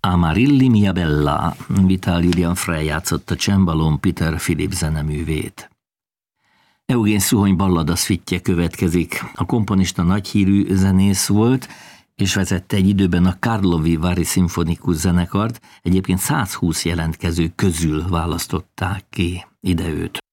Amarilli mia bella, Vital Julian Frey játszotta csembalón Peter Philip zeneművét. Eugén Szuhony ballada szvittje következik. A komponista nagyhírű zenész volt, és vezette egy időben a Karlovy Vary szimfonikus zenekart, egyébként 120 jelentkező közül választották ki ide őt.